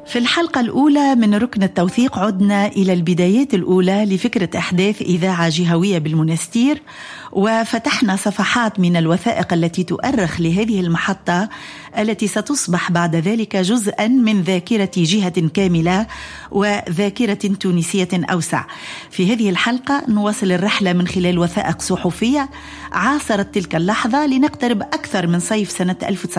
في الحلقة الأولى من ركن التوثيق عدنا إلى البدايات الأولى لفكرة أحداث إذاعة جهوية بالمنستير، وفتحنا صفحات من الوثائق التي تؤرخ لهذه المحطة التي ستصبح بعد ذلك جزءا من ذاكرة جهة كاملة وذاكرة تونسية أوسع. في هذه الحلقة نواصل الرحلة من خلال وثائق صحفية عاصرت تلك اللحظة لنقترب أكثر من صيف سنة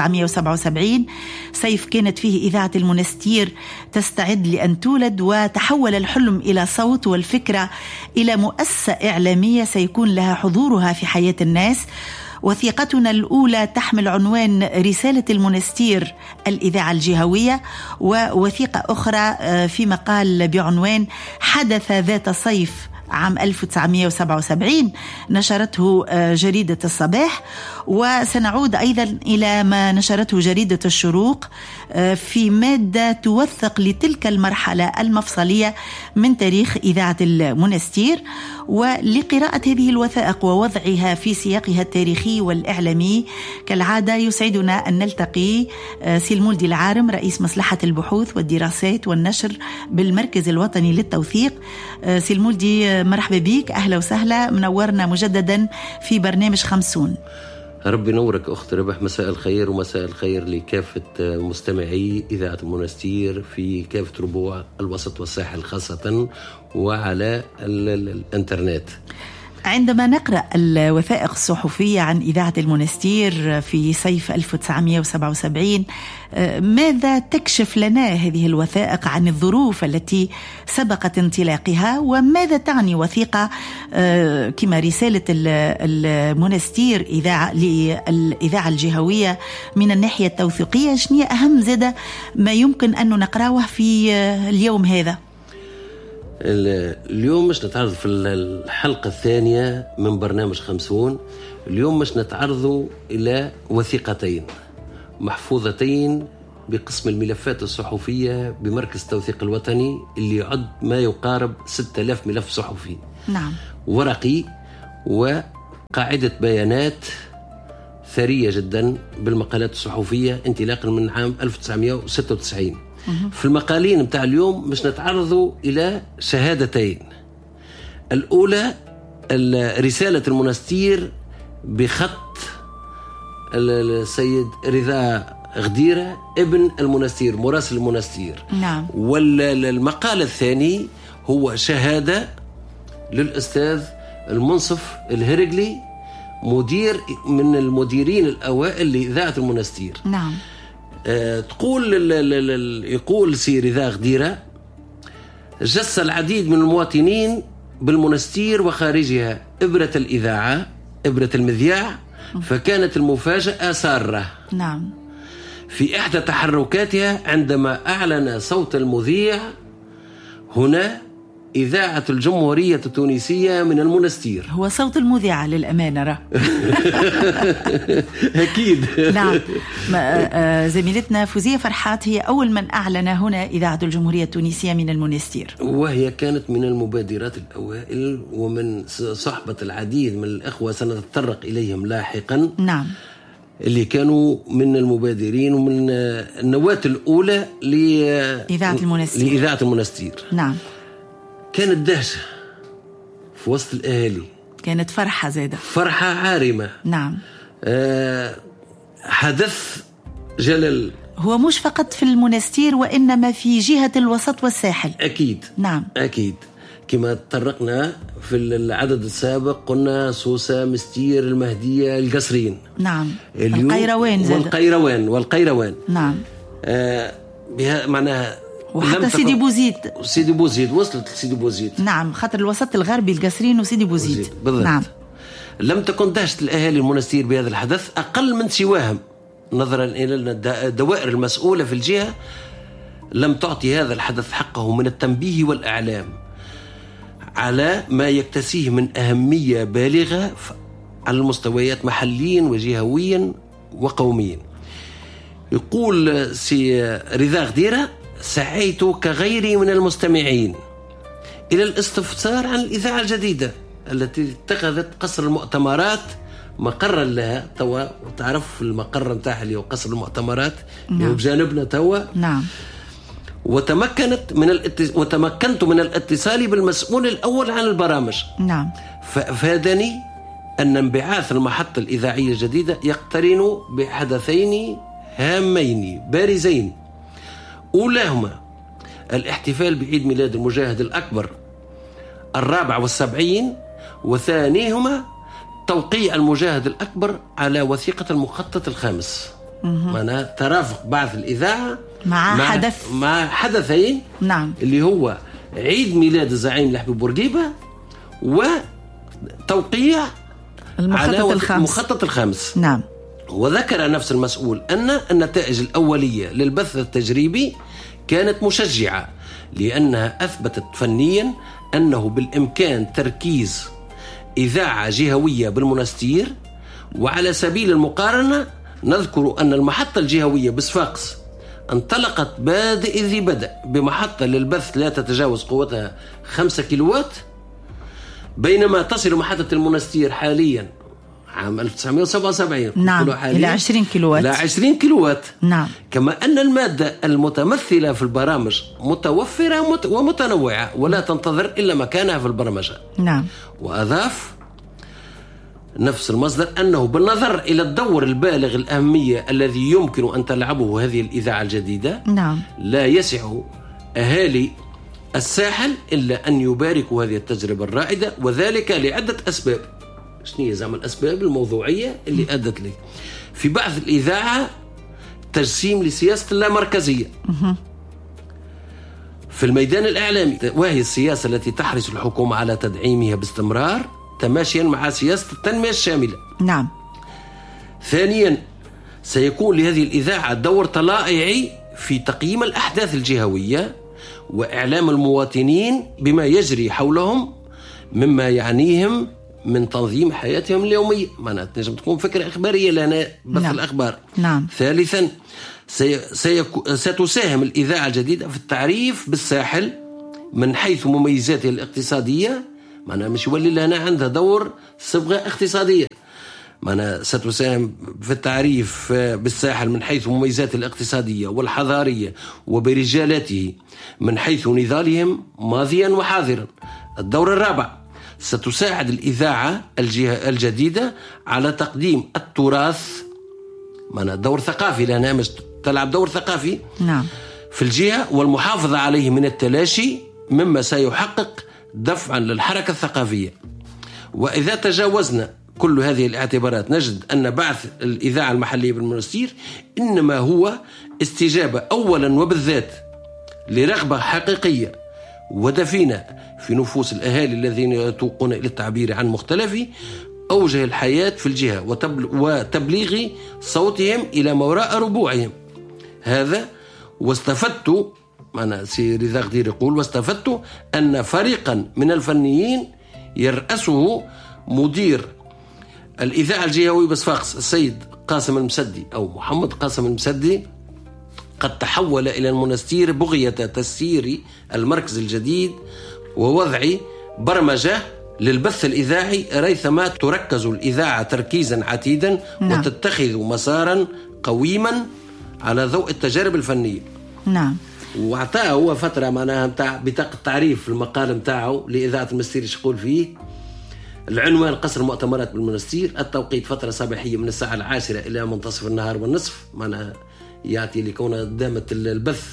1977، صيف كانت فيه إذاعة المنستير تستعد لأن تولد، وتحول الحلم إلى صوت والفكرة إلى مؤسسة إعلامية سيكون لها حضورها في حياة الناس. وثيقتنا الأولى تحمل عنوان رسالة المنستير الإذاعة الجهوية، ووثيقة أخرى في مقال بعنوان حدث ذات صيف عام 1977 نشرته جريدة الصباح. وسنعود أيضا إلى ما نشرته جريدة الشروق في مادة توثق لتلك المرحلة المفصلية من تاريخ إذاعة المنستير. ولقراءة هذه الوثائق ووضعها في سياقها التاريخي والإعلامي كالعادة يسعدنا أن نلتقي سلمولدي العارم رئيس مصلحة البحوث والدراسات والنشر بالمركز الوطني للتوثيق. سلمولدي مرحبا بك، أهلا وسهلا، منورنا مجددا في برنامج 50. ربي نورك أخت ربح، مساء الخير ومساء الخير لكافة مستمعي إذاعة المنستير في كافة ربوع الوسط والساحل خاصة وعلى الانترنت. عندما نقرأ الوثائق الصحفية عن إذاعة المنستير في صيف 1977 ماذا تكشف لنا هذه الوثائق عن الظروف التي سبقت انطلاقها، وماذا تعني وثيقة كما رسالة المنستير للإذاعة الجهوية من الناحية التوثيقية؟ شنو أهم زادة ما يمكن أن نقرأه في اليوم هذا؟ اليوم مش نتعرض في الحلقة الثانية من برنامج 50. اليوم مش نتعرض إلى وثيقتين محفوظتين بقسم الملفات الصحفية بمركز التوثيق الوطني اللي يعد ما يقارب 6000 ملف صحفي. نعم. ورقي وقاعدة بيانات ثرية جدا بالمقالات الصحفية انطلاقا من عام 1996. في المقالين متاع اليوم مش نتعرضوا إلى شهادتين. الأولى رسالة المنستير بخط السيد رضا غديرة ابن المنستير مراسل المنستير. نعم. والمقال الثاني هو شهادة للأستاذ المنصف الهرقلي، مدير من المديرين الأوائل لإذاعة المنستير. نعم. يقول سي رضا غديرة: جس العديد من المواطنين بالمنستير وخارجها إبرة الإذاعة، إبرة المذياع، فكانت المفاجأة سارة. نعم. في إحدى تحركاتها عندما أعلن صوت المذيع: هنا إذاعة الجمهورية التونسية من المنستير. هو صوت المذيعة للأمانة أكيد. نعم. زميلتنا فوزية فرحات هي أول من أعلن هنا إذاعة الجمهورية التونسية من المنستير، وهي كانت من المبادرات الأوائل ومن صحبة العديد من الأخوة سنتطرق إليهم لاحقا. نعم. اللي كانوا من المبادرين ومن النواة الأولى لإذاعة المنستير. نعم. كانت دهشة في وسط الأهالي، كانت فرحة زادة، فرحة عارمة. نعم. حدث جلل، هو مش فقط في المنستير وإنما في جهة الوسط والساحل. أكيد. نعم. أكيد. كما تطرقنا في العدد السابق قلنا سوسة، مستير، المهدية، القصرين. نعم. القيروان زادة. والقيروان. نعم. بها معناها وحتى سيدي بوزيد وصلت لسيدي بوزيد. نعم، خاطر الوسط الغربي القصرين وسيدي بوزيد. نعم. لم تكن دهشة الأهالي المنستير بهذا الحدث أقل من سواهم، نظرا إلى الدوائر المسؤولة في الجهة لم تعطي هذا الحدث حقه من التنبيه والإعلام على ما يكتسيه من أهمية بالغة على المستويات محليا وجهويا وقوميا. يقول سي رضا غديرة: سعيت كغيري من المستمعين إلى الاستفسار عن الإذاعة الجديدة التي اتخذت قصر المؤتمرات مقرا لها توا، وتعرف المقر نتاعها اللي هو قصر المؤتمرات. نعم. بجانبنا توا. نعم. وتمكنت من الاتصال بالمسؤول الأول عن البرامج. نعم. فأفادني أن انبعاث المحطة الإذاعية الجديدة يقترن بحدثين هامين بارزين، أولاهما الاحتفال بعيد ميلاد المجاهد الأكبر 74، وثانيهما توقيع المجاهد الأكبر على وثيقة المخطط الخامس. معناها ترافق بعث الإذاعة مع حدثين. نعم. اللي هو عيد ميلاد الزعيم لحبيب بورقيبة وتوقيع المخطط الخامس. نعم. وذكر نفس المسؤول أن النتائج الأولية للبث التجريبي كانت مشجعة، لأنها أثبتت فنيا أنه بالإمكان تركيز إذاعة جهوية بالمنستير. وعلى سبيل المقارنة نذكر أن المحطة الجهوية بصفاقس انطلقت بادئ ذي بدء بمحطة للبث لا تتجاوز قوتها 5 كيلوات، بينما تصل محطة المنستير حاليا عام 1977 نعم إلى 20 كيلوات. إلى 20 كيلوات. نعم. كما أن المادة المتمثلة في البرامج متوفرة ومتنوعة ولا تنتظر إلا مكانها في البرمجة. نعم. وأضاف نفس المصدر أنه بالنظر إلى الدور البالغ الأهمية الذي يمكن أن تلعبه هذه الإذاعة الجديدة، نعم، لا يسع أهالي الساحل إلا أن يباركوا هذه التجربة الرائدة، وذلك لعدة أسباب. شنو هي زعما الأسباب الموضوعية اللي أدت لي في بعض الإذاعة تجسيم لسياسة اللامركزية في الميدان الإعلامي، وهي السياسة التي تحرص الحكومة على تدعيمها باستمرار تماشيا مع سياسة التنمية الشاملة. نعم. ثانيا، سيكون لهذه الإذاعة دور طلائعي في تقييم الأحداث الجهوية وإعلام المواطنين بما يجري حولهم مما يعنيهم من تنظيم حياتهم اليومية. معناتها تنجم تكون فكرة إخبارية لنا بث نعم. الأخبار. نعم. ثالثا، ستساهم الإذاعة الجديدة في التعريف بالساحل من حيث مميزاته الاقتصادية. معناها مش يولي لنا عندها دور صبغة اقتصادية. معناها ستساهم في التعريف بالساحل من حيث مميزاته الاقتصادية والحضارية وبرجالته من حيث نضالهم ماضيا وحاضرا. الدور الرابع، ستساعد الإذاعة الجديدة على تقديم التراث، معناها دور ثقافي، لأنها مش تلعب دور ثقافي. نعم. في الجهة والمحافظة عليه من التلاشي، مما سيحقق دفعا للحركة الثقافية. وإذا تجاوزنا كل هذه الاعتبارات نجد أن بعث الإذاعة المحلية بالمنستير إنما هو استجابة أولا وبالذات لرغبة حقيقية ودفينة في نفوس الأهالي الذين يتوقون إلى التعبير عن مختلف أوجه الحياة في الجهة وتبليغ صوتهم إلى ما وراء ربوعهم. هذا واستفدت، أنا سي رضا غدير يقول، واستفدت أن فريقا من الفنيين يرأسه مدير الإذاعة الجهوية بصفاقس السيد قاسم المسدي أو محمد قاسم المسدي قد تحول إلى المنستير بغية تسيير المركز الجديد ووضع برمجة للبث الإذاعي ريثما تركز الإذاعة تركيزا عتيدا وتتخذ مسارا قويما على ضوء التجارب الفنية. نعم. وعطاه هو فترة معناها بطاقة تعريف في المقال متاعه لإذاعة المنستير يقول فيه العنوان قصر مؤتمرات بالمنستير، التوقيت فترة صباحية من الساعة 10 إلى منتصف النهار والنصف، معناها يعطي لكون دامت البث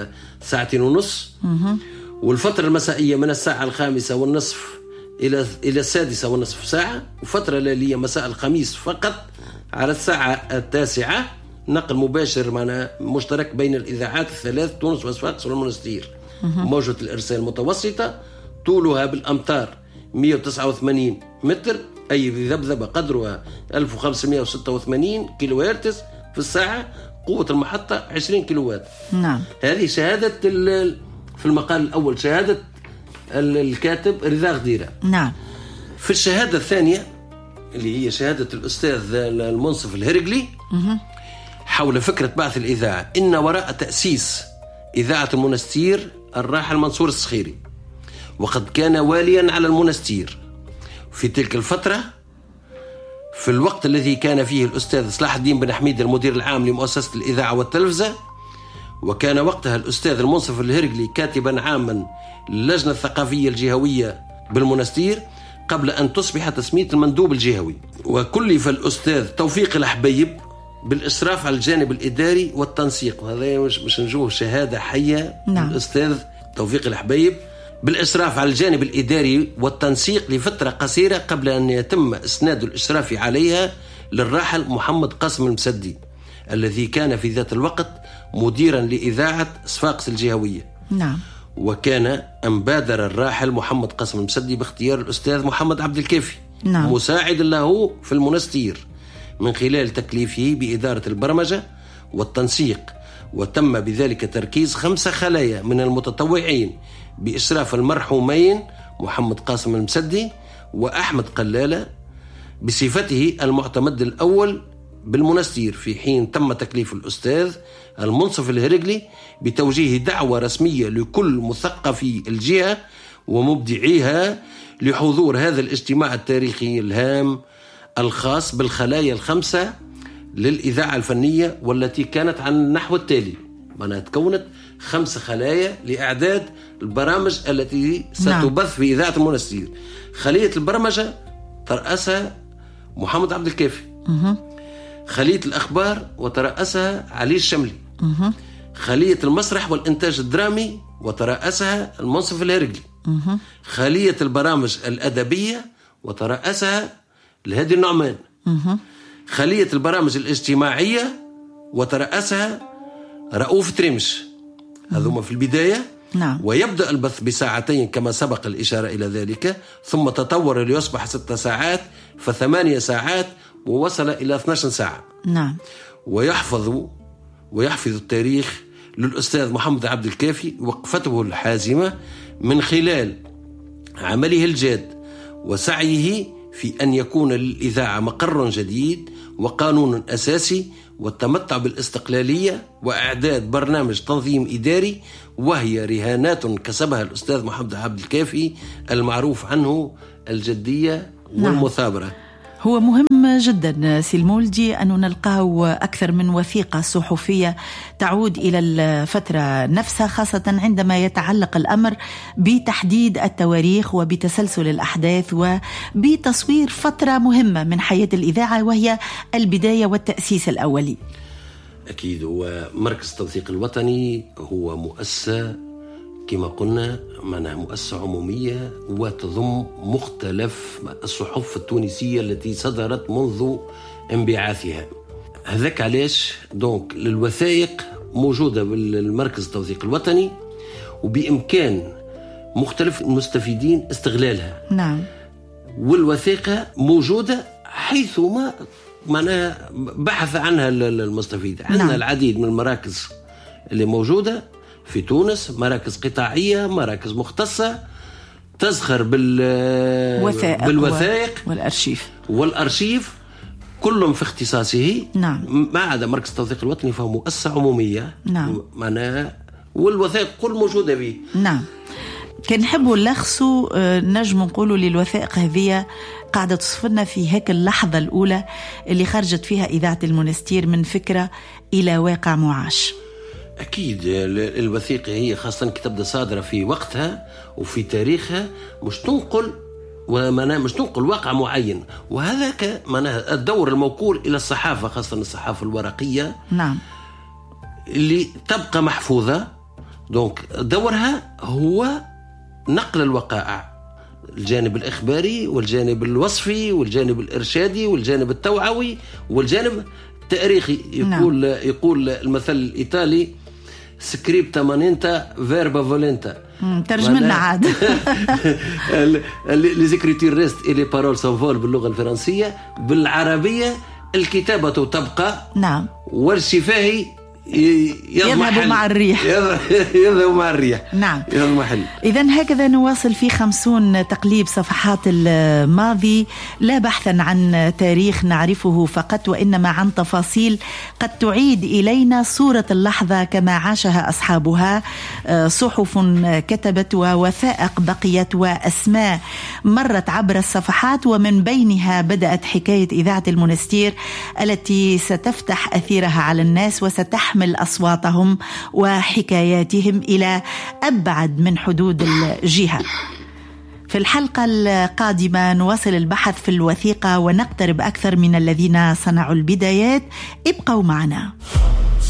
2.5 ساعة، والفترة المسائية من الساعة 5:30 إلى 6:30 ساعة، وفترة ليلية مساء الخميس فقط على الساعة 9 نقل مباشر معنا مشترك بين الإذاعات الثلاث تونس وصفاقس والمنستير. موجة الإرسال المتوسطة طولها بالأمتار 189 متر، أي ذبذبة قدرها 1586 كيلو هرتز في الساعة. قوة المحطة 20 كيلوات. نعم. هذه شهادة في المقال الأول شهادة الكاتب رضا غديرة. نعم. في الشهادة الثانية اللي هي شهادة الأستاذ المنصف الهرقلي حول فكرة بعث الإذاعة، إن وراء تأسيس إذاعة المنستير الراحل منصور الصخيري، وقد كان واليا على المنستير في تلك الفترة، في الوقت الذي كان فيه الأستاذ صلاح الدين بن حميد المدير العام لمؤسسة الإذاعة والتلفزة، وكان وقتها الأستاذ المنصف الهرقلي كاتبا عاما للجنة الثقافية الجهوية بالمنستير قبل أن تصبح تسمية المندوب الجهوي. وكلف الأستاذ توفيق الحبيب بالإشراف على الجانب الإداري والتنسيق، وهذا مش نجوه شهادة حية. نعم. الأستاذ توفيق الحبيب بالإشراف على الجانب الإداري والتنسيق لفترة قصيرة قبل أن يتم إسناد الإشراف عليها للراحل محمد قاسم المسدي الذي كان في ذات الوقت مديرا لإذاعة صفاقس الجهوية. نعم. وكان أن بادر الراحل محمد قاسم المسدي باختيار الأستاذ محمد عبد الكافي نعم. مساعد له في المنستير من خلال تكليفه بإدارة البرمجة والتنسيق، وتم بذلك تركيز 5 خلايا من المتطوعين بإشراف المرحومين محمد قاسم المسدي وأحمد قلالة بصفته المعتمد الأول بالمنستير، في حين تم تكليف الأستاذ المنصف الهرقلي بتوجيه دعوة رسمية لكل مثقفي الجهة ومبدعيها لحضور هذا الاجتماع التاريخي الهام الخاص بالخلايا ال5 للإذاعة الفنية، والتي كانت عن النحو التالي: معناها تكونت 5 خلايا لإعداد البرامج التي ستبث في إذاعة المنستير. خلية البرمجة ترأسها محمد عبد الكافي، خلية الأخبار وترأسها علي الشملي، خلية المسرح والإنتاج الدرامي وترأسها المنصف الهرقلي، خلية البرامج الأدبية وترأسها الهادي النعمان، خلية البرامج الاجتماعية وترأسها رؤوف تريمش. هذوما في البداية. نعم. ويبدأ البث ب2 كما سبق الإشارة إلى ذلك، ثم تطور ليصبح 6 ساعات ف8 ساعات ووصل إلى 12 ساعة. نعم. ويحفظ التاريخ للأستاذ محمد عبد الكافي وقفته الحازمة من خلال عمله الجاد وسعيه في أن يكون للإذاعة مقر جديد وقانون أساسي والتمتع بالاستقلالية وإعداد برنامج تنظيم إداري، وهي رهانات كسبها الأستاذ محمد عبد الكافي المعروف عنه الجدية والمثابرة. نعم. هو مهم جدا سلمولدي أن نلقاه أكثر من وثيقة صحفية تعود إلى الفترة نفسها، خاصة عندما يتعلق الأمر بتحديد التواريخ وبتسلسل الأحداث وبتصوير فترة مهمة من حياة الإذاعة وهي البداية والتأسيس الأولي. أكيد. ومركز التوثيق الوطني هو مؤسسة كما قلنا معناها مؤسسة عمومية وتضم مختلف الصحف التونسية التي صدرت منذ انبعاثها. هذاك علاش دونك للوثائق موجودة بالمركز التوثيق الوطني وبإمكان مختلف المستفيدين استغلالها. نعم. والوثيقة موجودة حيثما معناها بحث عنها المستفيد. عندنا نعم. العديد من المراكز اللي موجودة في تونس، مراكز قطاعية، مراكز مختصة تزخر بالوثائق والأرشيف كلهم في اختصاصه. نعم. ما عدا مركز التوثيق الوطني فهو مؤسسة عمومية. نعم. معناها والوثائق كل موجودة به. نعم. كان نحبوا نلخصوا نجم نقولوا للوثائق هذه قاعدة تصفنا في هيك اللحظة الأولى اللي خرجت فيها إذاعة المنستير من فكرة إلى واقع معاش. أكيد الوثيقة هي خاصة كتبدأ صادرة في وقتها وفي تاريخها مش تنقل واقع معين، وهذاك معناها الدور الموكول إلى الصحافة خاصة الصحافة الورقية. نعم. اللي تبقى محفوظة. دونك دورها هو نقل الوقائع، الجانب الإخباري والجانب الوصفي والجانب الإرشادي والجانب التوعوي والجانب التاريخي. يقول المثل الإيطالي سكريبتا مانينتا فيربا فولنتا. ترجم لنا عاد. ليزيكريتير ريست إلي بارول سانفول باللغة الفرنسية. بالعربية الكتابة تبقى. نعم. والشفاهي يذهب مع الريح. يذهب مع الريح. نعم. المحل. إذن هكذا نواصل في 50 تقليب صفحات الماضي، لا بحثا عن تاريخ نعرفه فقط وإنما عن تفاصيل قد تعيد إلينا صورة اللحظة كما عاشها أصحابها. صحف كتبت ووثائق بقيت وأسماء مرت عبر الصفحات، ومن بينها بدأت حكاية إذاعة المنستير التي ستفتح أثيرها على الناس وستحمل تحمل أصواتهم وحكاياتهم إلى أبعد من حدود الجهة. في الحلقة القادمة نواصل البحث في الوثيقة ونقترب أكثر من الذين صنعوا البدايات. ابقوا معنا.